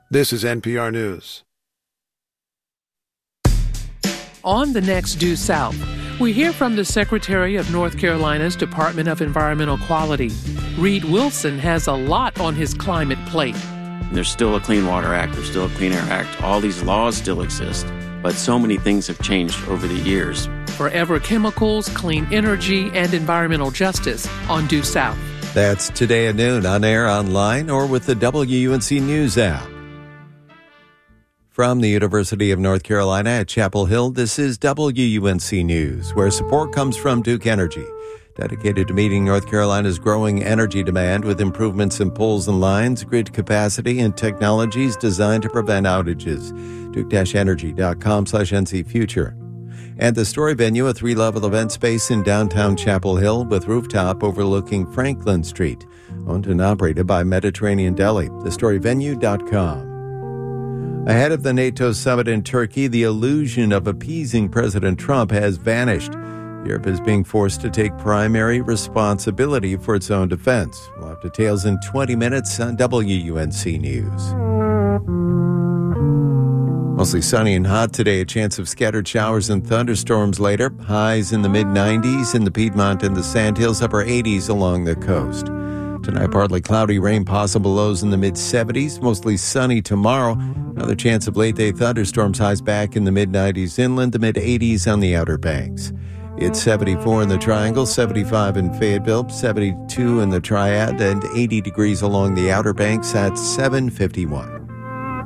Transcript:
This is NPR News. On the next Due South, we hear from the Secretary of North Carolina's Department of Environmental Quality. Reed Wilson has a lot on his climate plate. There's still a Clean Water Act, there's still a Clean Air Act. All these laws still exist, but so many things have changed over the years. Forever Chemicals, Clean Energy, and Environmental Justice on Due South. That's today at noon, on air, online, or with the WUNC News app. From the University of North Carolina at Chapel Hill, this is WUNC News, where support comes from Duke Energy, dedicated to meeting North Carolina's growing energy demand with improvements in poles and lines, grid capacity, and technologies designed to prevent outages. Duke-energy.com/NCFuture. And the Story Venue, a 3-level event space in downtown Chapel Hill with rooftop overlooking Franklin Street, owned and operated by Mediterranean Deli. TheStoryVenue.com. Ahead of the NATO summit in Turkey, the illusion of appeasing President Trump has vanished. Europe is being forced to take primary responsibility for its own defense. We'll have details in 20 minutes on WUNC News. Mostly sunny and hot today. A chance of scattered showers and thunderstorms later. Highs in the mid-90s in the Piedmont and the Sandhills, upper 80s along the coast. Tonight, partly cloudy, rain possible, lows in the mid-70s. Mostly sunny tomorrow. Another chance of late-day thunderstorms, highs back in the mid-90s inland, the mid-80s on the Outer Banks. It's 74 in the Triangle, 75 in Fayetteville, 72 in the Triad, and 80 degrees along the Outer Banks at 7:51.